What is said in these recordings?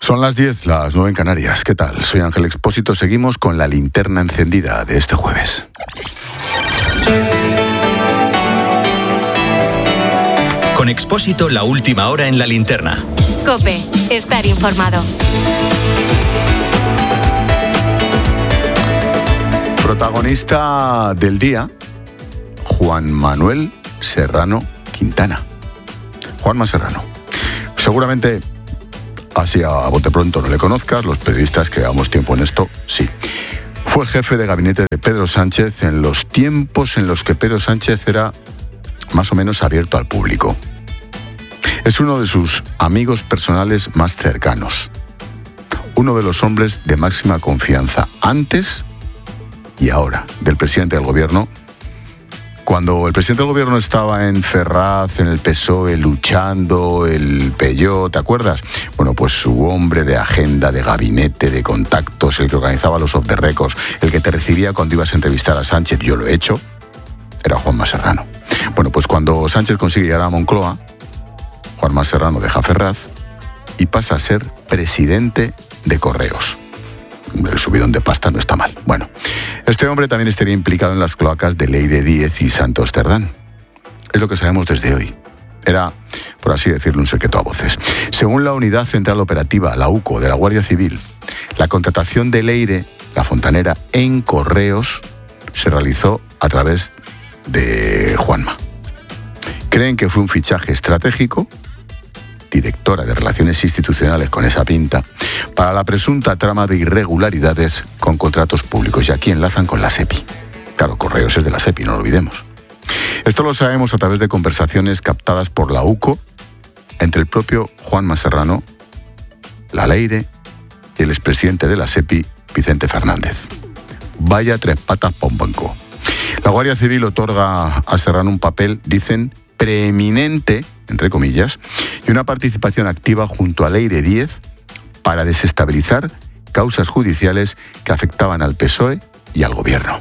Son las 10, las 9 en Canarias. ¿Qué tal? Soy Ángel Expósito. Seguimos con la linterna encendida de este jueves. Con Expósito, la última hora en la linterna. COPE, estar informado. Protagonista del día, Juan Manuel Serrano Quintana. Juanma Serrano. Seguramente, así a bote pronto, no le conozcas. Los periodistas que llevamos tiempo en esto, sí. Fue jefe de gabinete de Pedro Sánchez en los tiempos en los que Pedro Sánchez era más o menos abierto al público. Es uno de sus amigos personales más cercanos. Uno de los hombres de máxima confianza antes y ahora del presidente del gobierno. Cuando el presidente del gobierno estaba en Ferraz, en el PSOE, luchando, el Peyo, ¿te acuerdas? Bueno, pues su hombre de agenda, de gabinete, de contactos, el que organizaba los off the records, el que te recibía cuando ibas a entrevistar a Sánchez, yo lo he hecho, era Juanma Serrano. Bueno, pues cuando Sánchez consigue llegar a Moncloa, Juanma Serrano deja Ferraz y pasa a ser presidente de Correos. El subidón de pasta no está mal. Bueno, este hombre también estaría implicado en las cloacas de Leire Díez y Santos Cerdán. Es lo que sabemos desde hoy. Era, por así decirlo, un secreto a voces. Según la Unidad Central Operativa, la UCO, de la Guardia Civil, la contratación de Leire, la fontanera, en Correos se realizó a través de Juanma. Creen que fue un fichaje estratégico, directora de Relaciones Institucionales con esa pinta, para la presunta trama de irregularidades con contratos públicos. Y aquí enlazan con la SEPI. Claro, Correos es de la SEPI, no lo olvidemos. Esto lo sabemos a través de conversaciones captadas por la UCO entre el propio Juanma Serrano, la Leire y el expresidente de la SEPI, Vicente Fernández. Vaya tres patas pa' un banco. La Guardia Civil otorga a Serrano un papel, dicen, preeminente, entre comillas, y una participación activa junto a Leire Díez para desestabilizar causas judiciales que afectaban al PSOE y al gobierno.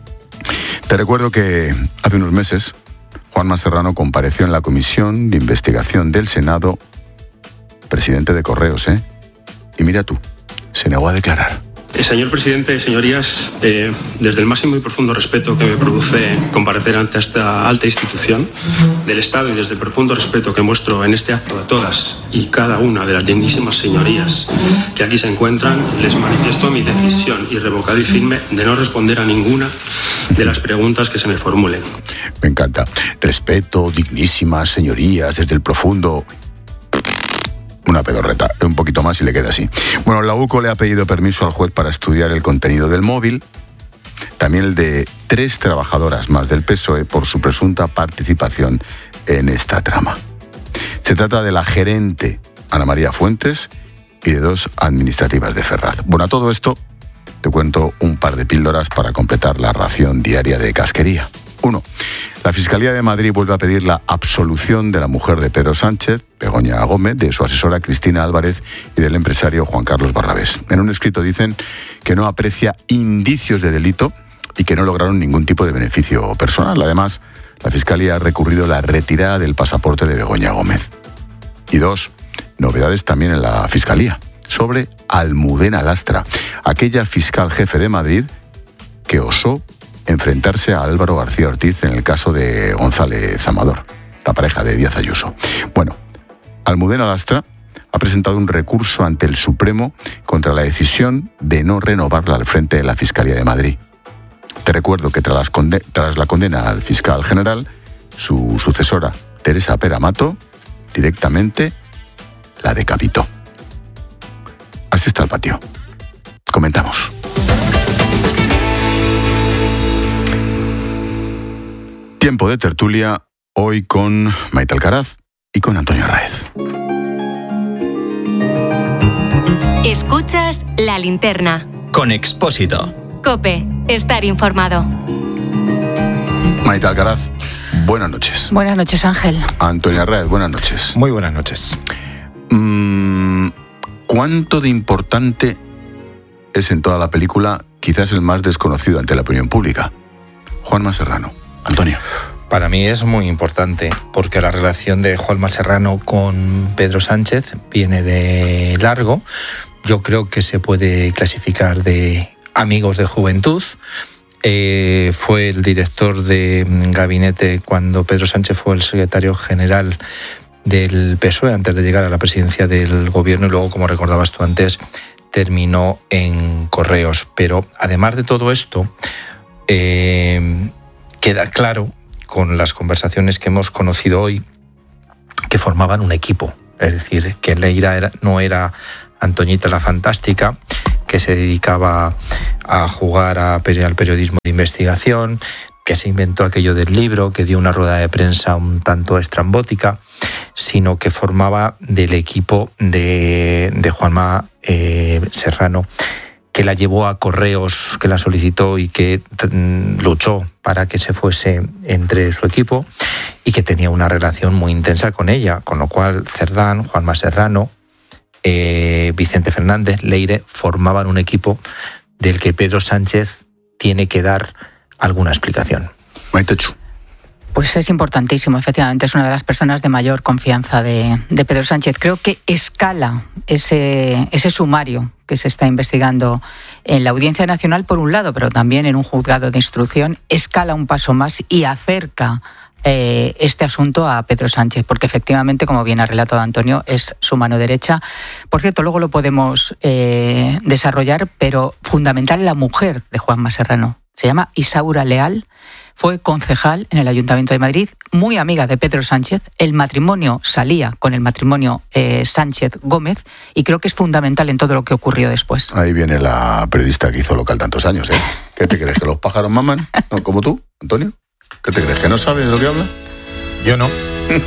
Te recuerdo que hace unos meses Juanma Serrano compareció en la Comisión de Investigación del Senado, presidente de Correos, y mira tú, se negó a declarar. Señor presidente, señorías, desde el máximo y profundo respeto que me produce comparecer ante esta alta institución del Estado y desde el profundo respeto que muestro en este acto a todas y cada una de las dignísimas señorías que aquí se encuentran, les manifiesto mi decisión irrevocable y firme de no responder a ninguna de las preguntas que se me formulen. Me encanta. Respeto, dignísimas señorías, desde el profundo... Una pedorreta, un poquito más y le queda así. Bueno, la UCO le ha pedido permiso al juez para estudiar el contenido del móvil, también el de 3 trabajadoras más del PSOE por su presunta participación en esta trama. Se trata de la gerente Ana María Fuentes y de 2 administrativas de Ferraz. Bueno, a todo esto te cuento un par de píldoras para completar la ración diaria de casquería. 1. La Fiscalía de Madrid vuelve a pedir la absolución de la mujer de Pedro Sánchez, Begoña Gómez, de su asesora Cristina Álvarez y del empresario Juan Carlos Barrabés. En un escrito dicen que no aprecia indicios de delito y que no lograron ningún tipo de beneficio personal. Además, la Fiscalía ha recurrido la retirada del pasaporte de Begoña Gómez. Y 2. Novedades también en la Fiscalía sobre Almudena Lastra, aquella fiscal jefe de Madrid que osó enfrentarse a Álvaro García Ortiz en el caso de González Amador, la pareja de Díaz Ayuso. Bueno, Almudena Lastra ha presentado un recurso ante el Supremo contra la decisión de no renovarla al frente de la Fiscalía de Madrid. Te recuerdo que tras la condena al fiscal general, su sucesora, Teresa Pera Mato, directamente la decapitó. Así está el patio. Comentamos. Tiempo de tertulia, hoy con Maite Alcaraz y con Antonio Arraez. Escuchas La Linterna. Con Expósito. COPE, estar informado. Maite Alcaraz, buenas noches. Buenas noches, Ángel. Antonio Arraez, buenas noches. Muy buenas noches. ¿Cuánto de importante es en toda la película, quizás el más desconocido ante la opinión pública? Juanma Serrano. Antonio. Para mí es muy importante, porque la relación de Juanma Serrano con Pedro Sánchez viene de largo. Yo creo que se puede clasificar de amigos de juventud. Fue el director de gabinete cuando Pedro Sánchez fue el secretario general del PSOE antes de llegar a la presidencia del gobierno, y luego, como recordabas tú antes, terminó en Correos. Pero además de todo esto, queda claro con las conversaciones que hemos conocido hoy que formaban un equipo. Es decir, que Leira no era Antoñita la Fantástica, que se dedicaba a jugar al periodismo de investigación, que se inventó aquello del libro, que dio una rueda de prensa un tanto estrambótica, sino que formaba del equipo de Juanma Serrano, que la llevó a Correos, que la solicitó y que luchó para que se fuese entre su equipo, y que tenía una relación muy intensa con ella, con lo cual Cerdán, Juanma Serrano, Vicente Fernández, Leire formaban un equipo del que Pedro Sánchez tiene que dar alguna explicación. Maitechu. Pues es importantísimo, efectivamente, es una de las personas de mayor confianza de Pedro Sánchez. Creo que escala ese sumario que se está investigando en la Audiencia Nacional, por un lado, pero también en un juzgado de instrucción, escala un paso más y acerca este asunto a Pedro Sánchez, porque efectivamente, como bien ha relatado Antonio, es su mano derecha. Por cierto, luego lo podemos desarrollar, pero fundamental, la mujer de Juanma Serrano. Se llama Isaura Leal, fue concejal en el Ayuntamiento de Madrid, muy amiga de Pedro Sánchez. El matrimonio salía con el matrimonio Sánchez-Gómez, y creo que es fundamental en todo lo que ocurrió después. Ahí viene la periodista que hizo local tantos años, ¿eh? ¿Qué te crees, que los pájaros maman? ¿No? ¿Como tú, Antonio? ¿Qué te crees, que no sabes de lo que habla? Yo no.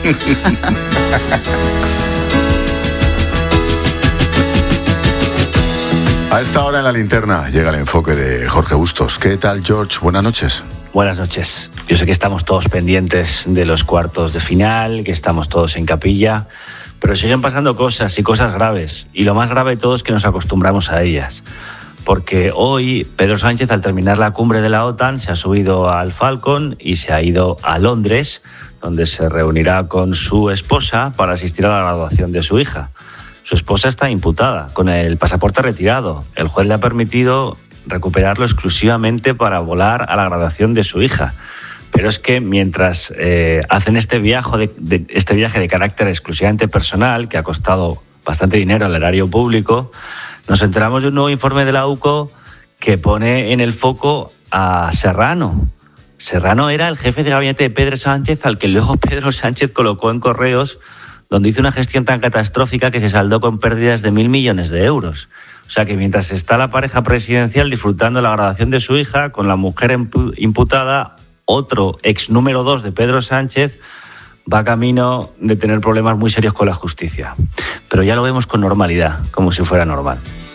A esta hora en la linterna llega el enfoque de Jorge Bustos. ¿Qué tal, George? Buenas noches. Buenas noches. Yo sé que estamos todos pendientes de los cuartos de final, que estamos todos en capilla, pero siguen pasando cosas, y cosas graves. Y lo más grave de todo es que nos acostumbramos a ellas. Porque hoy Pedro Sánchez, al terminar la cumbre de la OTAN, se ha subido al Falcon y se ha ido a Londres, donde se reunirá con su esposa para asistir a la graduación de su hija. Su esposa está imputada, con el pasaporte retirado. El juez le ha permitido recuperarlo exclusivamente para volar a la graduación de su hija. Pero es que mientras hacen este viaje de carácter exclusivamente personal, que ha costado bastante dinero al erario público, nos enteramos de un nuevo informe de la UCO que pone en el foco a Serrano. Serrano era el jefe de gabinete de Pedro Sánchez, al que luego Pedro Sánchez colocó en Correos, donde hizo una gestión tan catastrófica que se saldó con pérdidas de 1.000 millones de euros. O sea que mientras está la pareja presidencial disfrutando de la graduación de su hija, con la mujer imputada, otro ex número 2 de Pedro Sánchez va camino de tener problemas muy serios con la justicia. Pero ya lo vemos con normalidad, como si fuera normal.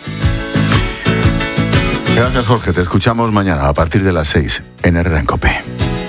Gracias, Jorge. Te escuchamos mañana a partir de las 6 en Herrera en COPE.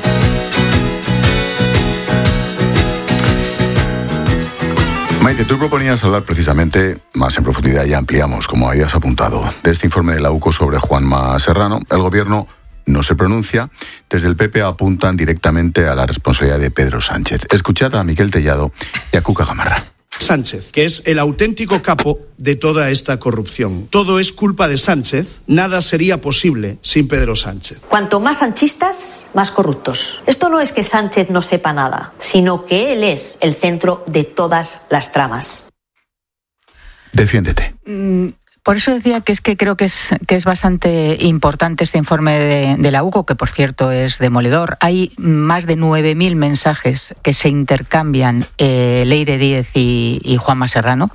Maite, tú proponías hablar precisamente más en profundidad, y ampliamos, como habías apuntado, de este informe de la UCO sobre Juanma Serrano. El gobierno no se pronuncia. Desde el PP apuntan directamente a la responsabilidad de Pedro Sánchez. Escuchad a Miquel Tellado y a Cuca Gamarra. Sánchez, que es el auténtico capo de toda esta corrupción. Todo es culpa de Sánchez, nada sería posible sin Pedro Sánchez. Cuanto más sanchistas, más corruptos. Esto no es que Sánchez no sepa nada, sino que él es el centro de todas las tramas. Defiéndete. Por eso decía que creo que es bastante importante este informe de la UCO, que por cierto es demoledor. Hay más de 9.000 mensajes que se intercambian Leire Díez y Juanma Serrano.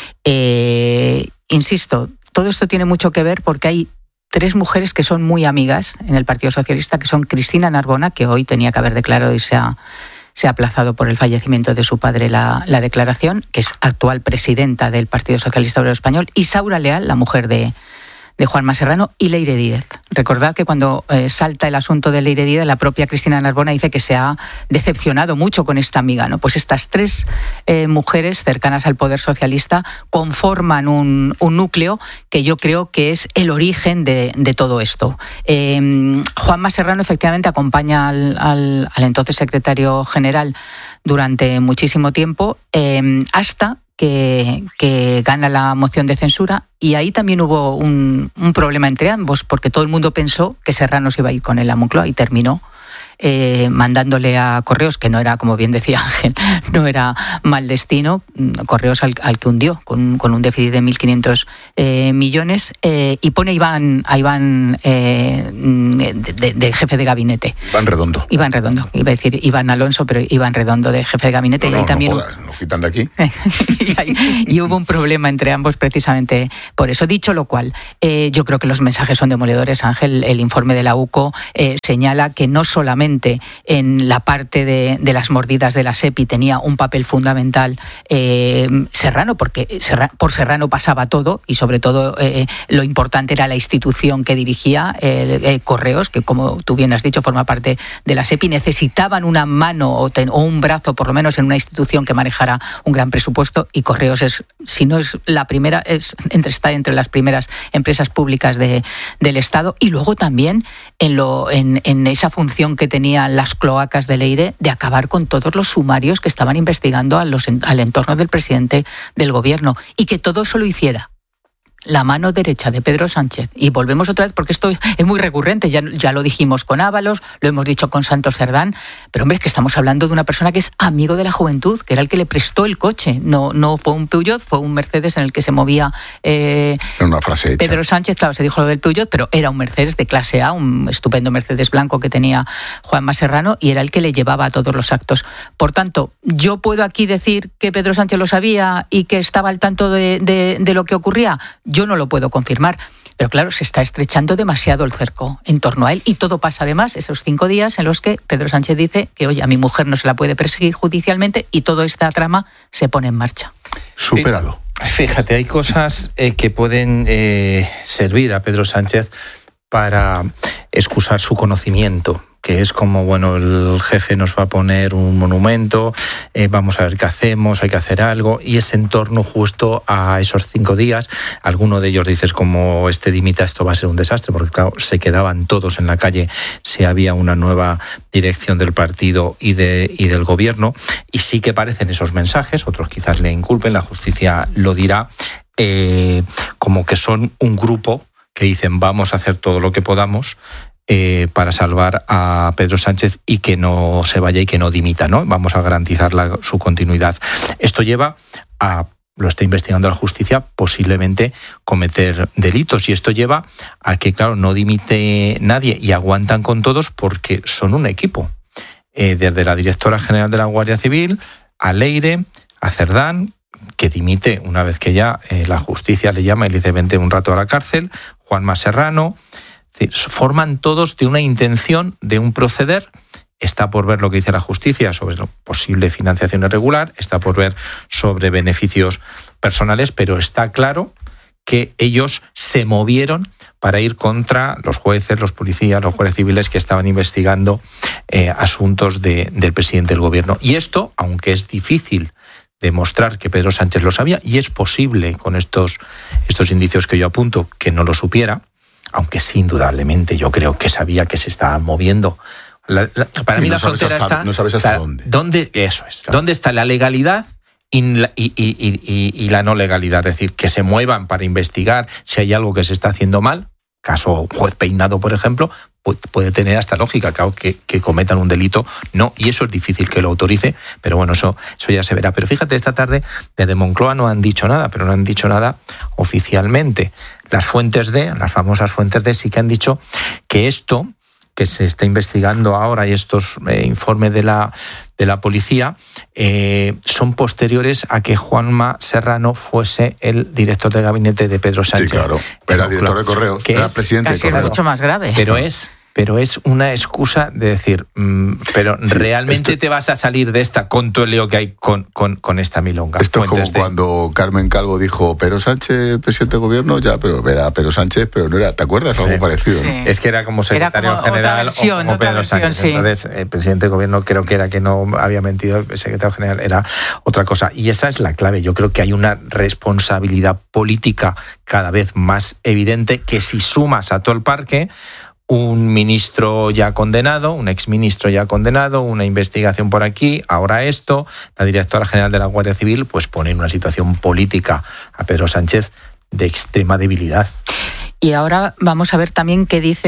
Insisto, todo esto tiene mucho que ver porque hay 3 mujeres que son muy amigas en el Partido Socialista, que son Cristina Narbona, que hoy tenía que haber declarado y se ha aplazado por el fallecimiento de su padre la declaración, que es actual presidenta del Partido Socialista Obrero Español, y Isaura Leal, la mujer de Juanma Serrano y Leire Díez. Recordad que cuando salta el asunto de Leire Díez, la propia Cristina Narbona dice que se ha decepcionado mucho con esta amiga, ¿no? Pues estas tres mujeres cercanas al poder socialista conforman un núcleo que yo creo que es el origen de todo esto. Juanma Serrano efectivamente acompaña al entonces secretario general durante muchísimo tiempo, hasta que gana la moción de censura, y ahí también hubo un problema entre ambos, porque todo el mundo pensó que Serrano se iba a ir con él a Moncloa y terminó mandándole a Correos, que no era, como bien decía Ángel, no era mal destino, Correos al que hundió con un déficit de 1.500 millones, y pone a Iván de jefe de gabinete. Iván Redondo, iba a decir Iván Alonso, pero Iván Redondo de jefe de gabinete. No, y ahí también no jodas, nos quitan de aquí. y hubo un problema entre ambos precisamente por eso. Dicho lo cual, yo creo que los mensajes son demoledores, Ángel. El informe de la UCO señala que no solamente en la parte de las mordidas de la SEPI tenía un papel fundamental Serrano, porque por Serrano pasaba todo, y sobre todo lo importante era la institución que dirigía, Correos, que como tú bien has dicho forma parte de la SEPI. Necesitaban una mano o un brazo por lo menos en una institución que manejara un gran presupuesto, y Correos si no es la primera, está entre las primeras empresas públicas del Estado. Y luego también en esa función que tenían las cloacas de Leire, de acabar con todos los sumarios que estaban investigando al entorno del presidente del gobierno, y que todo eso lo hiciera la mano derecha de Pedro Sánchez. Y volvemos otra vez, porque esto es muy recurrente, ya lo dijimos con Ábalos, lo hemos dicho con Santos Cerdán, pero hombre, es que estamos hablando de una persona que es amigo de la juventud, que era el que le prestó el coche, no fue un Peugeot, fue un Mercedes en el que se movía una frase hecha. Pedro Sánchez. Claro, se dijo lo del Peugeot, pero era un Mercedes de clase A, un estupendo Mercedes blanco que tenía Juanma Serrano, y era el que le llevaba a todos los actos. Por tanto, yo puedo aquí decir que Pedro Sánchez lo sabía y que estaba al tanto de lo que ocurría. Yo no lo puedo confirmar, pero claro, se está estrechando demasiado el cerco en torno a él, y todo pasa además esos 5 días en los que Pedro Sánchez dice que, oye, a mi mujer no se la puede perseguir judicialmente, y toda esta trama se pone en marcha. Supéralo. Fíjate, hay cosas que pueden servir a Pedro Sánchez para excusar su conocimiento, que es como, bueno, el jefe nos va a poner un monumento, vamos a ver qué hacemos, hay que hacer algo, y es en torno justo a esos 5 días. Alguno de ellos dices, como dimita, esto va a ser un desastre, porque claro, se quedaban todos en la calle si había una nueva dirección del partido y del gobierno, y sí que parecen esos mensajes, otros quizás le inculpen, la justicia lo dirá, como que son un grupo que dicen vamos a hacer todo lo que podamos para salvar a Pedro Sánchez y que no se vaya y que no dimita, ¿no? Vamos a garantizar su continuidad. Esto lleva a, lo está investigando la justicia, posiblemente cometer delitos, y esto lleva a que, claro, no dimite nadie y aguantan con todos porque son un equipo. Desde la directora general de la Guardia Civil, a Leire, a Cerdán, que dimite una vez que ya la justicia le llama y le dice vente un rato a la cárcel, Juanma Serrano. Forman todos de una intención, de un proceder. Está por ver lo que dice la justicia sobre la posible financiación irregular, está por ver sobre beneficios personales, pero está claro que ellos se movieron para ir contra los jueces, los policías, los guardias civiles que estaban investigando asuntos del presidente del gobierno. Y esto, aunque es difícil demostrar que Pedro Sánchez lo sabía, y es posible con estos indicios que yo apunto que no lo supiera, aunque sí, indudablemente yo creo que sabía que se estaban moviendo. Para mí la frontera está... No sabes hasta dónde. Eso es. Claro. ¿Dónde está la legalidad y la no legalidad? Es decir, que se muevan para investigar si hay algo que se está haciendo mal. Caso Juez Peinado, por ejemplo, puede tener hasta lógica, claro, que cometan un delito. No, y eso es difícil que lo autorice, pero bueno, eso ya se verá. Pero fíjate, esta tarde desde Moncloa no han dicho nada, pero no han dicho nada oficialmente. Las famosas fuentes D sí que han dicho que esto que se está investigando ahora y estos informes de la policía son posteriores a que Juanma Serrano fuese el director de gabinete de Pedro Sánchez. Sí, claro. Era director de Correos, era presidente de Correos. Mucho más grave. Pero es pero es una excusa de decir, pero sí, ¿realmente te vas a salir de esta con todo el lío que hay con esta milonga? Esto es como cuando Carmen Calvo dijo, Pedro Sánchez, presidente de gobierno, ya, pero era Pedro Sánchez, pero no era, ¿te acuerdas? Algo parecido. Sí. ¿No? Es que era como secretario general o como Pedro Sánchez. Sí. Entonces, el presidente de gobierno creo que era que no había mentido, el secretario general era otra cosa. Y esa es la clave. Yo creo que hay una responsabilidad política cada vez más evidente, que si sumas a todo el parque un ministro ya condenado, un exministro ya condenado, una investigación por aquí, ahora esto, la directora general de la Guardia Civil, pues pone en una situación política a Pedro Sánchez de extrema debilidad. Y ahora vamos a ver también qué dice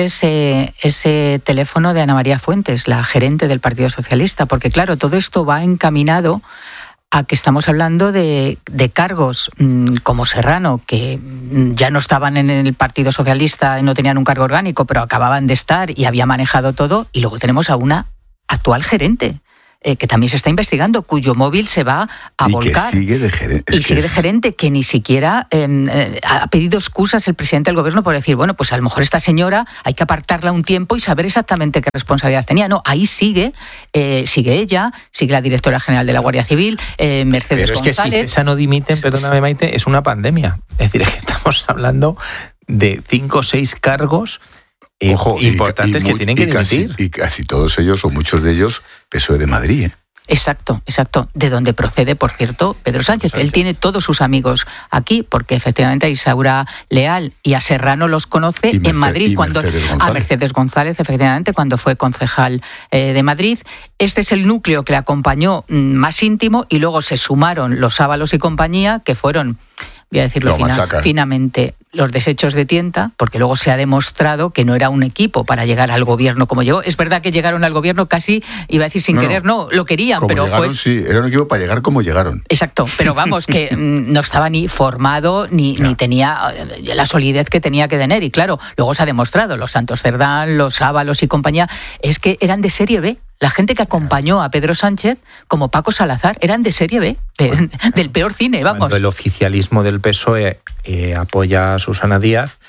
ese teléfono de Ana María Fuentes, la gerente del Partido Socialista, porque claro, todo esto va encaminado a que estamos hablando de cargos como Serrano, que ya no estaban en el Partido Socialista y no tenían un cargo orgánico, pero acababan de estar y había manejado todo. Y luego tenemos a una actual gerente, que también se está investigando, cuyo móvil se va a volcar. Que sigue de gerente. Y sigue de gerente, que ni siquiera ha pedido excusas el presidente del gobierno por decir, bueno, pues a lo mejor esta señora hay que apartarla un tiempo y saber exactamente qué responsabilidad tenía. No, ahí sigue ella, sigue la directora general de la Guardia Civil, Mercedes González. Pero es que si esa no dimiten, perdóname Maite, es una pandemia. Es decir, es que estamos hablando de 5 o 6 cargos importantes que tienen que dimitir. Y casi todos ellos, o muchos de ellos, PSOE de Madrid. Exacto. De donde procede, por cierto, Pedro Sánchez. Él tiene todos sus amigos aquí, porque efectivamente a Isaura Leal y a Serrano los conoce en Madrid, a Mercedes González, efectivamente, cuando fue concejal de Madrid. Este es el núcleo que le acompañó más íntimo, y luego se sumaron los Ábalos y compañía, que fueron, voy a decirlo finamente, los desechos de Tienta, porque luego se ha demostrado que no era un equipo para llegar al gobierno como llegó. Es verdad que llegaron al gobierno casi, iba a decir sin querer, no, lo querían, como pero llegaron, sí, era un equipo para llegar como llegaron. Exacto, pero vamos, que no estaba ni formado, ni tenía la solidez que tenía que tener. Y claro, luego se ha demostrado, los Santos Cerdán, los Ábalos y compañía, es que eran de serie B. La gente que acompañó a Pedro Sánchez, como Paco Salazar, eran de serie B, del peor cine, vamos. Cuando el oficialismo del PSOE apoya a Susana Díaz,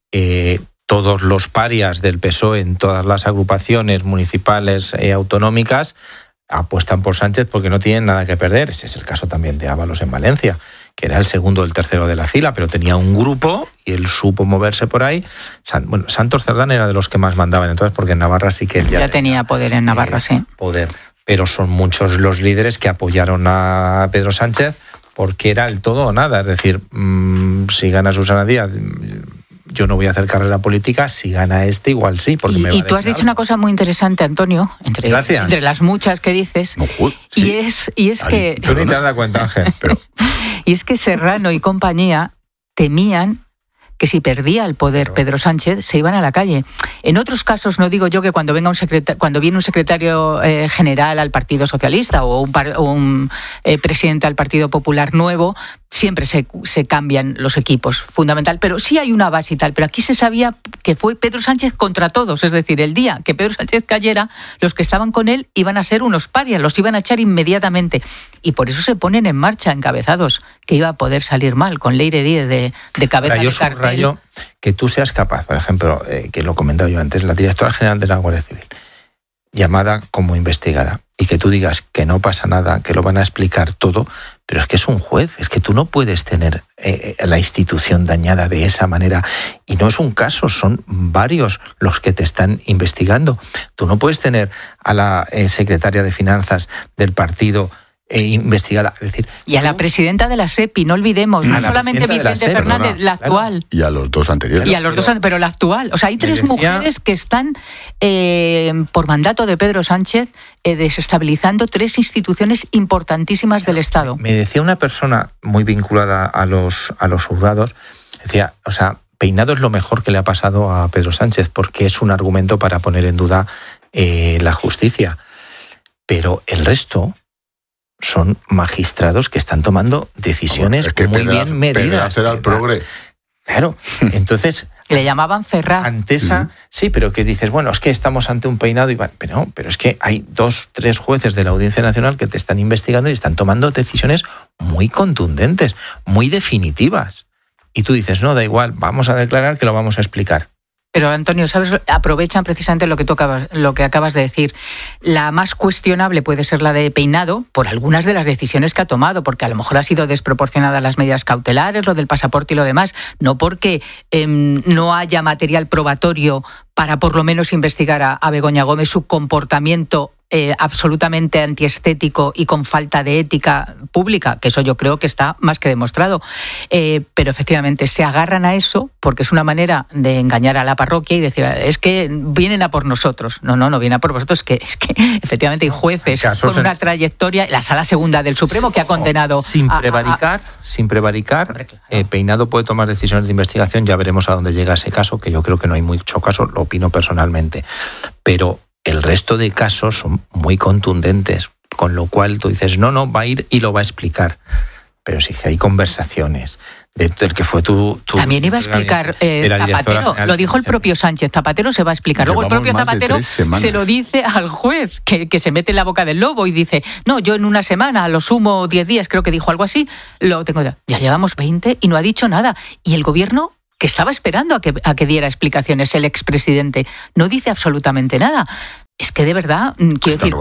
todos los parias del PSOE en todas las agrupaciones municipales autonómicas apuestan por Sánchez porque no tienen nada que perder. Ese es el caso también de Ábalos en Valencia, que era el segundo o el tercero de la fila, pero tenía un grupo y él supo moverse por ahí. Santos Cerdán era de los que más mandaban entonces, porque en Navarra sí que él ya tenía poder en Navarra, sí. Poder. Pero son muchos los líderes que apoyaron a Pedro Sánchez porque era el todo o nada. Es decir, si gana Susana Díaz, yo no voy a hacer carrera política, si gana igual sí. Porque y tú has dicho una cosa muy interesante, Antonio, entre las muchas que dices, y es que... Tú ni te has dado cuenta, Ángel. Y es que Serrano y compañía temían que si perdía el poder Pedro Sánchez, se iban a la calle. En otros casos, no digo yo que cuando viene un secretario general al Partido Socialista o un presidente al Partido Popular nuevo, siempre se cambian los equipos, fundamental, pero sí hay una base y tal. Pero aquí se sabía que fue Pedro Sánchez contra todos, es decir, el día que Pedro Sánchez cayera, los que estaban con él iban a ser unos parias, los iban a echar inmediatamente. Y por eso se ponen en marcha, encabezados, que iba a poder salir mal, con Leire Díez de cabeza de cartel. Rayo, que tú seas capaz, por ejemplo, que lo he comentado yo antes, la directora general de la Guardia Civil, llamada como investigada, y que tú digas que no pasa nada, que lo van a explicar todo, pero es que es un juez, es que tú no puedes tener la institución dañada de esa manera, y no es un caso, son varios los que te están investigando. Tú no puedes tener a la secretaria de Finanzas del partido investigada, es decir, y a la presidenta de la SEPI, no olvidemos, no solamente Vicente Fernández, la actual, y a los dos anteriores, pero la actual, o sea, hay 3 mujeres que están por mandato de Pedro Sánchez desestabilizando 3 instituciones importantísimas del Estado. Me decía una persona muy vinculada a los juzgados, decía, o sea, Peinado es lo mejor que le ha pasado a Pedro Sánchez porque es un argumento para poner en duda la justicia, pero el resto son magistrados que están tomando decisiones muy bien medidas. Al progre. Claro, entonces... Le llamaban Ferraz. Ante esa, sí, pero que dices, bueno, es que estamos ante un Peinado y pero es que hay 2, 3 jueces de la Audiencia Nacional que te están investigando y están tomando decisiones muy contundentes, muy definitivas. Y tú dices, no, da igual, vamos a declarar que lo vamos a explicar. Pero Antonio, ¿sabes? Aprovechan precisamente lo que acabas de decir. La más cuestionable puede ser la de Peinado por algunas de las decisiones que ha tomado, porque a lo mejor ha sido desproporcionada las medidas cautelares, lo del pasaporte y lo demás, no porque no haya material probatorio para por lo menos investigar a Begoña Gómez su comportamiento absolutamente antiestético y con falta de ética pública, que eso yo creo que está más que demostrado. Pero efectivamente se agarran a eso porque es una manera de engañar a la parroquia y decir, es que vienen a por nosotros. No vienen a por vosotros, es que efectivamente hay jueces con una trayectoria, la Sala Segunda del Supremo que ha condenado... Sin prevaricar, Peinado puede tomar decisiones de investigación, ya veremos a dónde llega ese caso, que yo creo que no hay mucho caso, lo opino personalmente. Pero el resto de casos son muy contundentes, con lo cual tú dices, no, va a ir y lo va a explicar. Pero sí que hay conversaciones del que fue tu también iba a explicar Zapatero, lo dijo el propio Sánchez, Zapatero se va a explicar. Luego el propio Zapatero se lo dice al juez, que se mete en la boca del lobo y dice, no, yo en una semana, a lo sumo 10 días, creo que dijo algo así, lo tengo ya llevamos 20 y no ha dicho nada. Y el gobierno, que estaba esperando a que diera explicaciones, el expresidente, no dice absolutamente nada. Es que de verdad, quiero decir,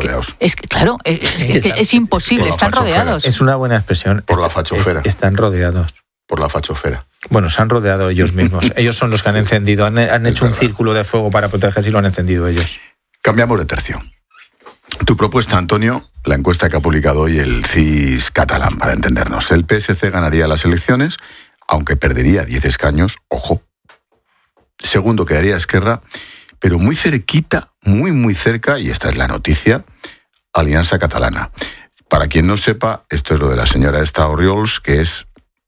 es imposible, están rodeados. Es una buena expresión. Por la fachofera. Están rodeados. Por la fachofera. Bueno, se han rodeado ellos mismos. Ellos son los que han encendido, han hecho un círculo de fuego para protegerse y lo han encendido ellos. Cambiamos de tercio. Tu propuesta, Antonio, la encuesta que ha publicado hoy el CIS catalán, para entendernos. El PSC ganaría las elecciones, aunque perdería 10 escaños, ojo. Segundo quedaría Esquerra, pero muy cerquita, muy cerca, y esta es la noticia, Alianza Catalana. Para quien no sepa, esto es lo de la señora esta Oriols, que es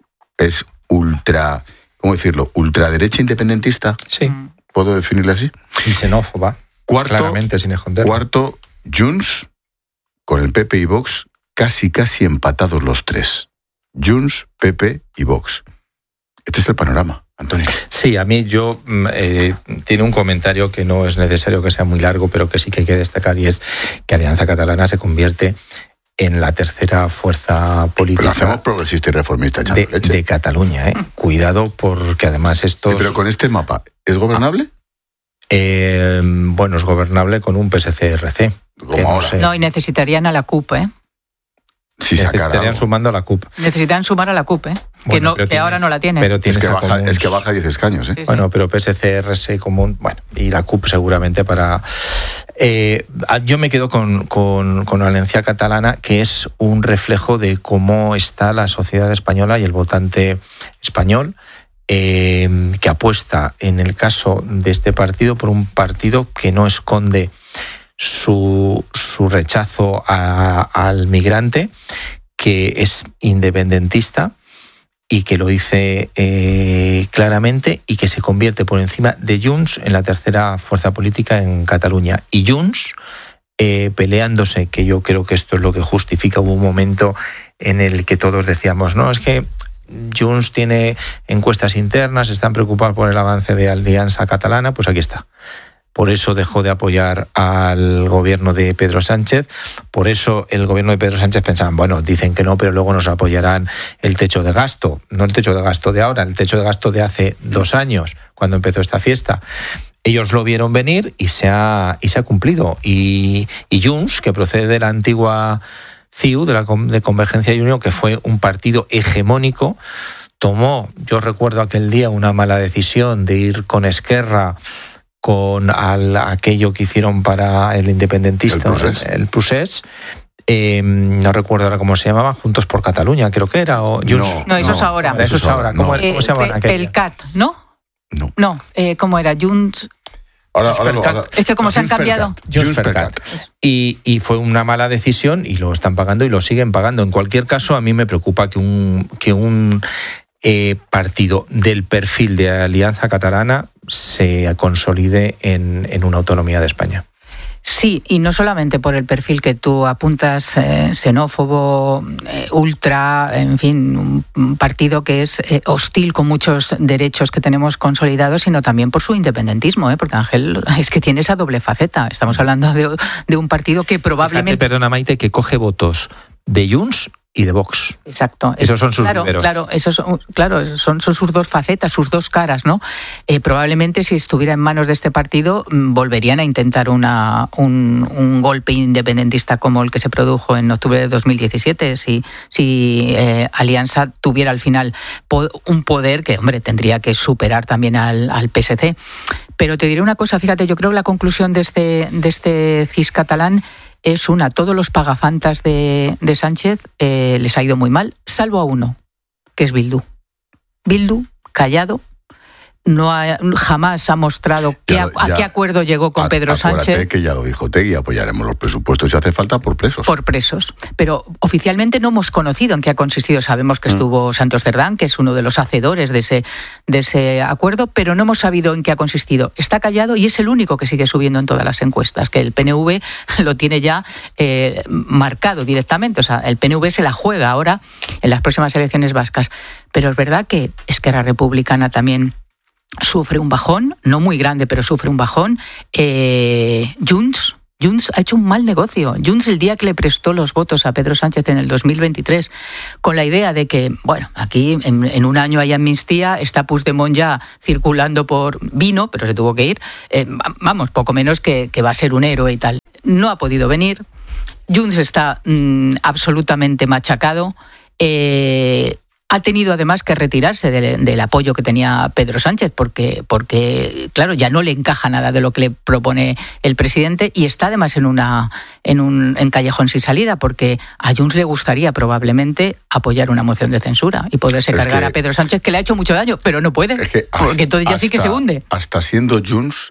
ultra, ¿cómo decirlo? Ultraderecha independentista. Sí. ¿Puedo definirla así? Y xenófoba. Claramente, sin esconderlo. Cuarto, Junts, con el PP y Vox, casi empatados los tres. Junts, PP y Vox. Este es el panorama, Antonio. Sí, a mí tiene un comentario que no es necesario que sea muy largo, pero que sí que hay que destacar, y es que Alianza Catalana se convierte en la tercera fuerza política. Pero hacemos progresista y reformista echando leche. De Cataluña, Cuidado, porque además estos... Pero con este mapa, ¿es gobernable? Bueno, es gobernable con un PSC-RC. No, y necesitarían a la CUP, Si necesitarían sumando a la CUP. Necesitan sumar a la CUP, bueno, que ahora no la tienen. Pero es que baja 10 escaños, Sí. Bueno, pero PSC-RC común, y la CUP seguramente para... yo me quedo con Alianza Catalana, que es un reflejo de cómo está la sociedad española y el votante español, que apuesta, en el caso de este partido, por un partido que no esconde su rechazo al migrante, que es independentista y que lo dice claramente, y que se convierte por encima de Junts en la tercera fuerza política en Cataluña. Y Junts peleándose, que yo creo que esto es lo que justifica. Hubo un momento en el que todos decíamos, no, es que Junts tiene encuestas internas, están preocupados por el avance de Alianza Catalana, pues aquí está. Por eso dejó de apoyar al gobierno de Pedro Sánchez. Por eso el gobierno de Pedro Sánchez pensaban, bueno, dicen que no, pero luego nos apoyarán el techo de gasto. No el techo de gasto de ahora, el techo de gasto de hace 2 años, cuando empezó esta fiesta. Ellos lo vieron venir y se ha cumplido. Y Junts, que procede de la antigua CiU, de Convergencia y Unión, que fue un partido hegemónico, tomó, yo recuerdo aquel día, una mala decisión de ir con Esquerra, con aquello que hicieron para el independentista, el Procés. No recuerdo ahora cómo se llamaba, Juntos por Cataluña, creo que era. O Junts. No, eso es ahora. Eso es ahora. ¿Cómo se llama? El CAT, ¿no? No, ¿cómo era? Junts... Ahora, es que como se han cambiado. Junts-per-Cat. Y fue una mala decisión y lo están pagando y lo siguen pagando. En cualquier caso, a mí me preocupa que un partido del perfil de Alianza Catalana se consolide en una autonomía de España. Sí, y no solamente por el perfil que tú apuntas, xenófobo, ultra, en fin, un partido que es hostil con muchos derechos que tenemos consolidados, sino también por su independentismo, porque Ángel es que tiene esa doble faceta. Estamos hablando de un partido que probablemente... Fíjate, perdona, Maite, que coge votos de Junts y de Vox. Exacto. Esos son sus números. Claro, son sus dos facetas, sus dos caras, ¿no? Probablemente si estuviera en manos de este partido volverían a intentar un golpe independentista como el que se produjo en octubre de 2017. Si Alianza tuviera al final un poder que, hombre, tendría que superar también al PSC. Pero te diré una cosa, fíjate, yo creo que la conclusión de este CIS catalán es todos los pagafantas de Sánchez les ha ido muy mal, salvo a uno, que es Bildu. Bildu, callado, jamás ha mostrado a qué acuerdo llegó con Pedro Sánchez. Acuérdate que ya lo dijo Otegui, apoyaremos los presupuestos si hace falta por presos. Por presos. Pero oficialmente no hemos conocido en qué ha consistido. Sabemos que estuvo Santos Cerdán, que es uno de los hacedores de ese acuerdo, pero no hemos sabido en qué ha consistido. Está callado y es el único que sigue subiendo en todas las encuestas, que el PNV lo tiene ya marcado directamente. O sea, el PNV se la juega ahora en las próximas elecciones vascas. Pero es verdad que Esquerra Republicana también sufre un bajón, no muy grande, pero sufre un bajón. Junts ha hecho un mal negocio. Junts, el día que le prestó los votos a Pedro Sánchez en el 2023, con la idea de que, bueno, aquí en un año hay amnistía, está Puigdemont ya circulando por vino, pero se tuvo que ir, poco menos que va a ser un héroe y tal. No ha podido venir. Junts está absolutamente machacado. Ha tenido además que retirarse del apoyo que tenía Pedro Sánchez porque, claro, ya no le encaja nada de lo que le propone el presidente y está además en un callejón sin salida porque a Junts le gustaría probablemente apoyar una moción de censura y poderse cargar a Pedro Sánchez, que le ha hecho mucho daño, pero no puede, porque entonces ya sí que se hunde. Hasta siendo Junts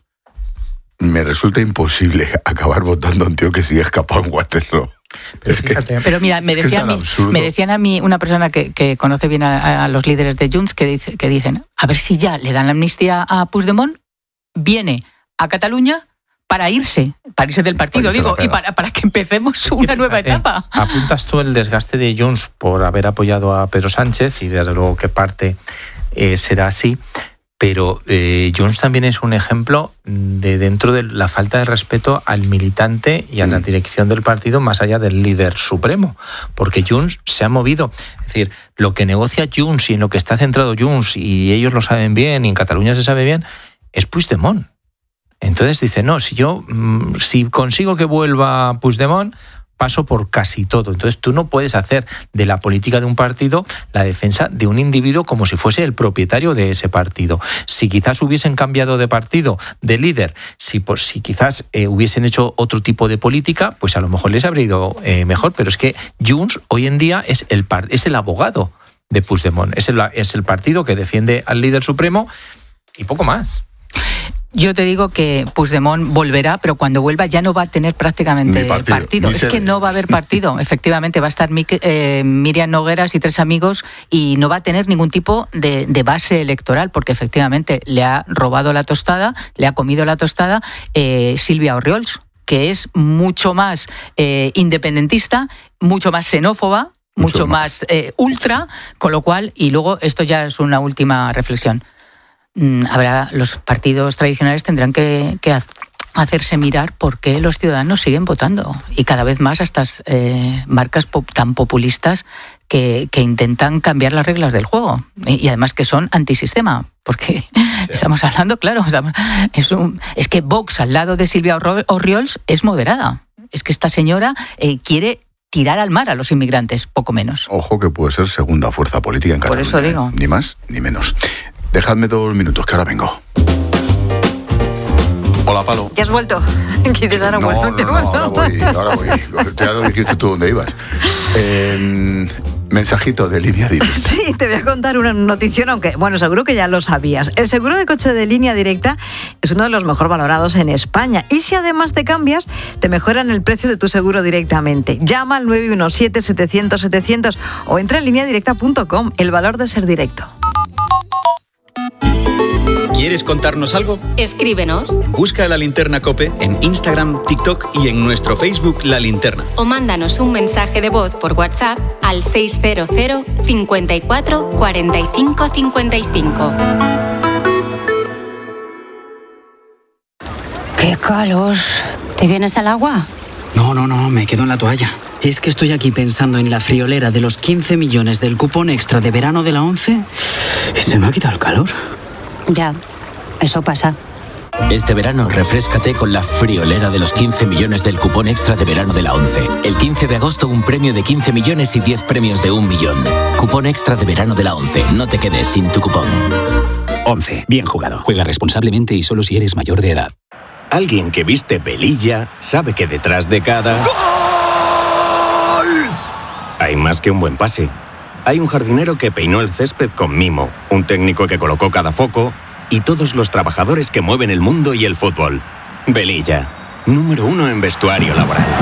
me resulta imposible acabar votando a un tío que sigue escapado en Waterloo. Pero mira, me decían a mí una persona que conoce bien a los líderes de Junts que dicen, a ver si ya le dan la amnistía a Puigdemont, viene a Cataluña para irse del partido, y para que empecemos una nueva etapa. Apuntas tú el desgaste de Junts por haber apoyado a Pedro Sánchez y desde luego que parte será así. Pero Junts también es un ejemplo de dentro de la falta de respeto al militante y a la dirección del partido más allá del líder supremo, porque Junts se ha movido. Es decir, lo que negocia Junts y en lo que está centrado Junts, y ellos lo saben bien y en Cataluña se sabe bien, es Puigdemont. Entonces dice, no, si consigo que vuelva Puigdemont, paso por casi todo. Entonces tú no puedes hacer de la política de un partido la defensa de un individuo como si fuese el propietario de ese partido. Si quizás hubiesen cambiado de partido, de líder, si quizás hubiesen hecho otro tipo de política, pues a lo mejor les habría ido mejor. Pero es que Junts hoy en día es el abogado de Puigdemont. Es el partido que defiende al líder supremo y poco más. Yo te digo que Puigdemont volverá, pero cuando vuelva ya no va a tener prácticamente partido. Es que no va a haber partido. Efectivamente, va a estar Miriam Nogueras y 3 amigos y no va a tener ningún tipo de base electoral, porque efectivamente le ha robado la tostada, le ha comido la tostada Silvia Orriols, que es mucho más independentista, mucho más xenófoba, mucho más ultra, con lo cual, y luego esto ya es una última reflexión. Los partidos tradicionales tendrán que hacerse mirar por qué los ciudadanos siguen votando y cada vez más a estas marcas tan populistas que intentan cambiar las reglas del juego y además que son antisistema, porque estamos hablando, claro, es que Vox al lado de Silvia Orriols es moderada, es que esta señora quiere tirar al mar a los inmigrantes, poco menos. Ojo que puede ser segunda fuerza política en Cataluña. Por eso digo. Ni más ni menos. Dejadme 2 minutos, que ahora vengo. Hola, Palo. ¿Ya has vuelto? Quizás ahora vuelto. Ahora voy. Ya lo dijiste tú dónde ibas. Mensajito de Línea Directa. Sí, te voy a contar una notición, aunque, bueno, seguro que ya lo sabías. El seguro de coche de Línea Directa es uno de los mejor valorados en España. Y si además te cambias, te mejoran el precio de tu seguro directamente. Llama al 917-700-700 o entra en lineadirecta.com. El valor de ser directo. ¿Quieres contarnos algo? Escríbenos. Busca La Linterna COPE en Instagram, TikTok y en nuestro Facebook La Linterna. O mándanos un mensaje de voz por WhatsApp al 600 54 45 55. ¡Qué calor! ¿Te vienes al agua? No, me quedo en la toalla. Es que estoy aquí pensando en la friolera de los 15 millones del cupón extra de verano de la ONCE y se me ha quitado el calor. Ya, eso pasa. Este verano refréscate con la friolera de los 15 millones del cupón extra de verano de la ONCE. El 15 de agosto un premio de 15 millones y 10 premios de 1 millón. Cupón extra de verano de la ONCE. No te quedes sin tu cupón. ONCE. Bien jugado. Juega responsablemente y solo si eres mayor de edad. Alguien que viste Velilla sabe que detrás de cada... ¡Gol! Hay más que un buen pase. Hay un jardinero que peinó el césped con mimo, un técnico que colocó cada foco y todos los trabajadores que mueven el mundo y el fútbol. Velilla, número 1 en vestuario laboral.